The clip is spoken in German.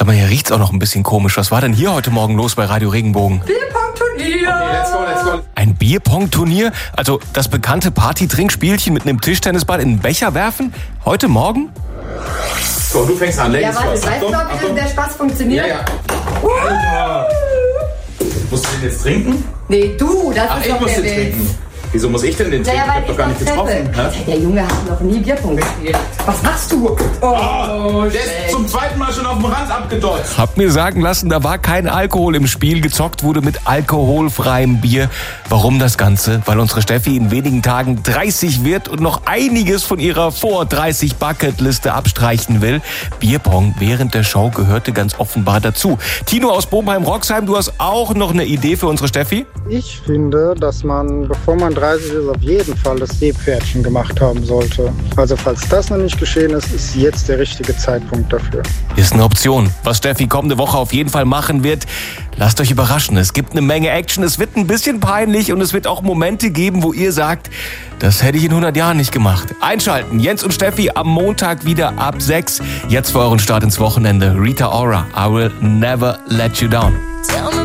Sag mal, hier riecht's auch noch ein bisschen komisch. Was war denn hier heute Morgen los bei Radio Regenbogen? Bierpong-Turnier! Okay, let's go. Ein Bierpong-Turnier? Also das bekannte Party-Trinkspielchen mit einem Tischtennisball in einen Becher werfen? Heute Morgen? So, du fängst an. Ja, warte, weißt du noch, wie der Spaß funktioniert? Ja. Alter. Musst du den jetzt trinken? Nee, du, das Ach, ist ich doch muss der den Witz. trinken. Wieso muss ich denn den trinken? Naja, Ich weil hab doch gar nicht getroffen. Hä? Der Junge hat noch nie Bierpong gespielt. Was machst du? Der ist zum zweiten Mal schon auf dem Rand abgedeutscht. Hab mir sagen lassen, da war kein Alkohol im Spiel. Gezockt wurde mit alkoholfreiem Bier. Warum das Ganze? Weil unsere Steffi in wenigen Tagen 30 wird und noch einiges von ihrer Vor-30-Bucketliste abstreichen will. Bierpong während der Show gehörte ganz offenbar dazu. Tino aus Bomheim-Roxheim, du hast auch noch eine Idee für unsere Steffi? Ich finde, dass man, bevor man 30 ist, auf jeden Fall das Seepferdchen gemacht haben sollte. Also falls das noch nicht geschehen ist, ist jetzt der richtige Zeitpunkt dafür. Ist eine Option. Was Steffi kommende Woche auf jeden Fall machen wird, lasst euch überraschen. Es gibt eine Menge Action, es wird ein bisschen peinlich und es wird auch Momente geben, wo ihr sagt, das hätte ich in 100 Jahren nicht gemacht. Einschalten, Jens und Steffi am Montag wieder ab 6. Jetzt für euren Start ins Wochenende. Rita Ora, I will never let you down. Tell me